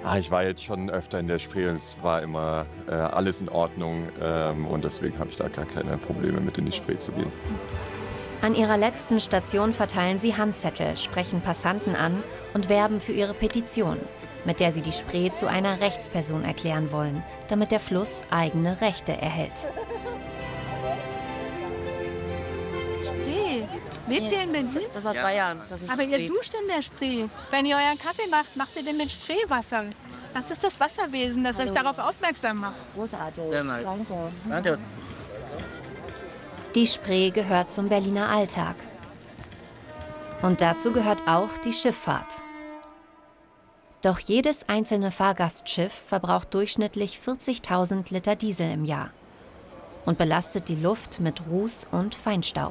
Ich war jetzt schon öfter in der Spree und es war immer alles in Ordnung. Und deswegen habe ich da gar keine Probleme mit in die Spree zu gehen. An ihrer letzten Station verteilen sie Handzettel, sprechen Passanten an und werben für ihre Petition, mit der sie die Spree zu einer Rechtsperson erklären wollen, damit der Fluss eigene Rechte erhält. Spree? Lebt ihr in Berlin? Das ist aus Bayern. Das ist Aber ihr Spree. duscht in der Spree. Wenn ihr euren Kaffee macht, macht ihr den mit Spreewasser. Das ist das Wasserwesen, das euch darauf aufmerksam macht. Großartig. Sehr nice. Danke. Danke. Die Spree gehört zum Berliner Alltag. Und dazu gehört auch die Schifffahrt. Doch jedes einzelne Fahrgastschiff verbraucht durchschnittlich 40.000 Liter Diesel im Jahr und belastet die Luft mit Ruß und Feinstaub.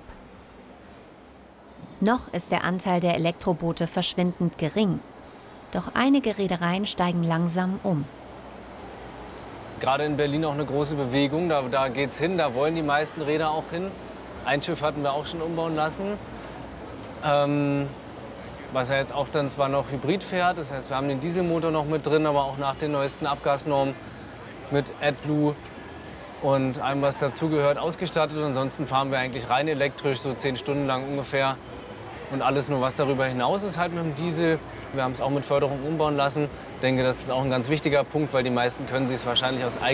Noch ist der Anteil der Elektroboote verschwindend gering. Doch einige Reedereien steigen langsam um. Gerade in Berlin auch eine große Bewegung, da geht's hin, da wollen die meisten Räder auch hin. Ein Schiff hatten wir auch schon umbauen lassen, was ja jetzt auch dann zwar noch Hybrid fährt, das heißt, wir haben den Dieselmotor noch mit drin, aber auch nach den neuesten Abgasnormen mit AdBlue und allem, was dazugehört, ausgestattet. Ansonsten fahren wir eigentlich rein elektrisch, so 10 Stunden lang ungefähr. Und alles nur, was darüber hinaus ist, halt mit dem Diesel. Wir haben es auch mit Förderung umbauen lassen. Ich denke, das ist auch ein ganz wichtiger Punkt, weil die meisten können sich es wahrscheinlich aus